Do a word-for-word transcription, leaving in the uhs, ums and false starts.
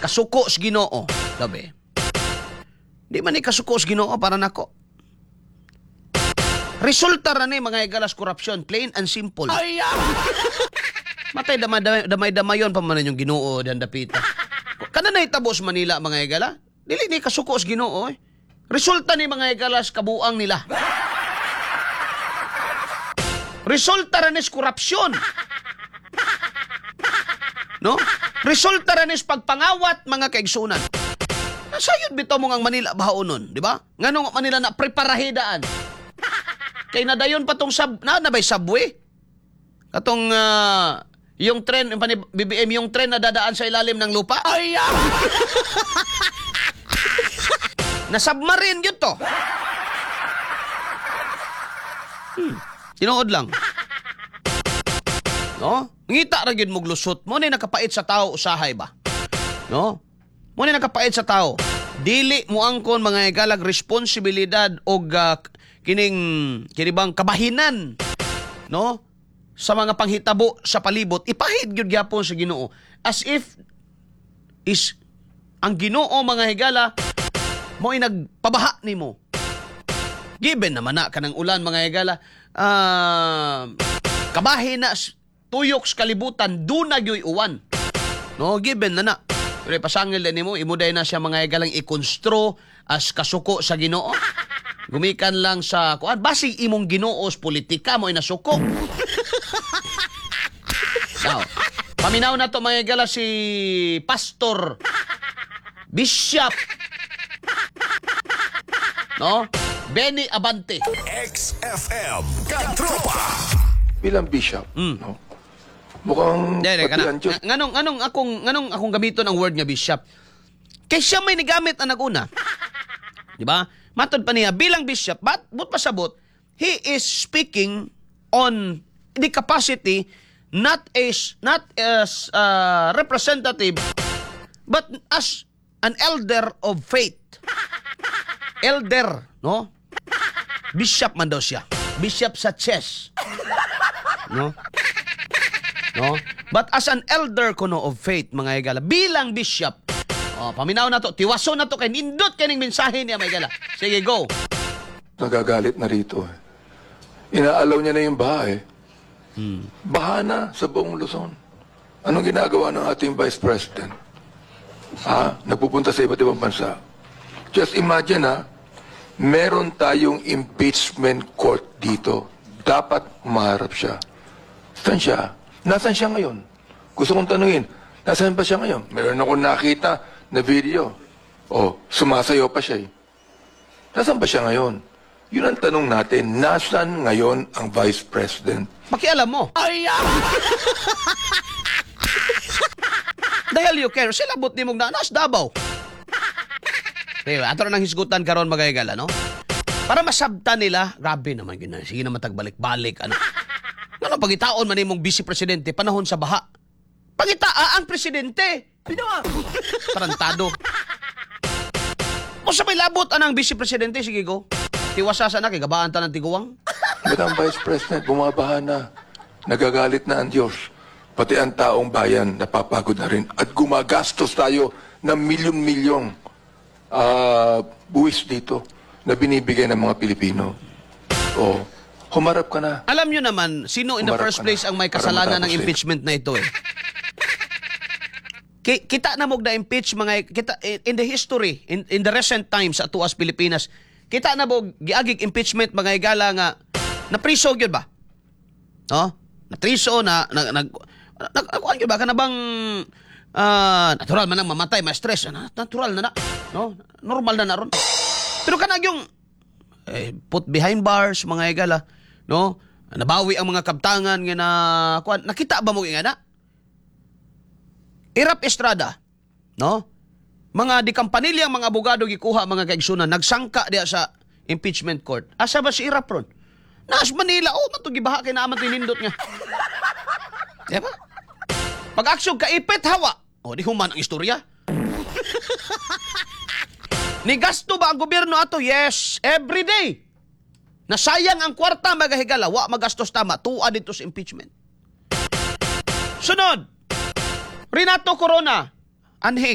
kasuko sa Ginoo. Labi. Di man ni kasuko sa Ginoo para nako. Resulta ra ni mga igalas korupsyon, plain and simple. Ay, Matay damay-damayon pa man yung Ginoo dan dapita. Kana na itabo sa Manila mga igala? Dili ni kasuko sa Ginoo eh. Resulta ni mga igalas kabuang nila. Resulta ra ni sa korupsyon. No? Resulta ra ni sa pagpangawat mga kaigsunan. Nasayod bitaw mo ang Manila bahaonon, di ba? Nganong Manila na preparahidaan. Kay nadayon pa tong sub, na nabay subway. Katong uh, yung tren, yung B B M, yung tren na dadaan sa ilalim ng lupa. ay, Na submarine yun to. Hmm. Tinuod lang. No? Ngita ra gyud mo glusot mo ni nakapait sa tao usahay ba? No? Mo ni nakapait sa tao. Dili mo angkon mga igalag responsibilidad og uh, kining kinibang kabahinan, no? Sa mga panghitabo sa palibot, ipahid gyud gyapon sa Ginoo as if is ang Ginoo mga higala mo ay nagpabaha nimo. Given naman na kanang ulan mga higala, uh, kabahin na tuyok sa kalibutan dunag yoy uwan. No, given na na. Pero pasangil din nimo imuday na siya mga higalang ikonstro as kasuko sa Ginoo. Gumikan lang sa kuan basig imong Ginoo sa politika mo ay nasuko. Now, paminaw na to mga higala si Pastor Bishop, no? Benny Abante. X F M Katropa. Bilang bishop, Mm. no? Mukhang Dere, pati kana. ang Diyos. Nga- Nganong anong akong nganong akong gamiton ang word nga bishop. Kay siya may nagamit ang naguna. Di ba? Matod pa niya bilang bishop, but but pasabot, he is speaking on the capacity not as not as a representative but as an elder of faith. Elder, no? Bishop man daw siya. Bishop sa chess. No? No? But as an elder kuno of faith, mga higala, bilang bishop, oh, paminaw na to, tiwaso na to, kay nindot kaning mensahe niya, mga higala. Sige, go. Nagagalit na rito. eh. Inaalaw niya na yung baha eh. Baha na sa buong Luzon. Anong ginagawa ng ating Vice President? Ah, nagpupunta sa iba't ibang bansa. Just imagine ha, meron tayong impeachment court dito. Dapat umaharap siya. Saan siya? Nasaan siya ngayon? Gusto kong tanungin, nasaan ba siya ngayon? Meron akong nakita na video. O, sumasayo pa siya eh. Nasaan ba siya ngayon? Yun ang tanong natin, nasaan ngayon ang Vice President? Pakialam mo. ay, Dahil you care, sila but ni mong nanas Davao. Diba, ato na nang hisgutan karon mga higala, no? Para masabtan nila, grabe naman yun. Sige na matagbalik-balik, ano? Ano, pagitaon man imong vice presidente, panahon sa baha. Pangitaa ang presidente. binawa. Tarantado. O sa may labot anang vice presidente, sige go. Tiwasa sa na, kay gabaan ta ng tiguwang. Madam Vice President, bumabaha na. Nagagalit na ang Diyos. Pati ang taong bayan, napapagod na rin. At gumagastos tayo ng milyon-milyong ah, buwis dito na binibigay ng mga Pilipino. O, humarap ka na. Alam nyo naman, sino in the Umarap first ka place na ang may para kasalanan ng matapos eh. impeachment na ito eh. Ki- kita na mo na impeach mga kita in the history in, in the recent times sa tuas Pilipinas, kita na mo giagig impeachment mga higala nga na priso gyud ba? No? Na priso na nag nag nag ba kana bang ah, natural man ang mamatay, ma-stress, na- natural na na, no? Normal na na ron. Pero kana yung eh, put behind bars mga higala, no? Nabawi ang mga kabtangan nga na kuan, nakita ba mo nga na? Irap Estrada, no? Mga di kampanilyang mga abogado gikuha mga kaigsunan, nagsangka diya sa impeachment court. Asa ba si Irap ron? Nas Manila, oh, matugibaha kay naaman tinindot nga. Diba? Pag-aksyon kaipit hawa, oh, di human ang istorya. Ni gasto ba ang gobyerno ato? Yes, every day. Nasayang ang kwarta magahigala, wa magastos tama, tuwa dito sa impeachment. Sunod, Renato Corona, anhing.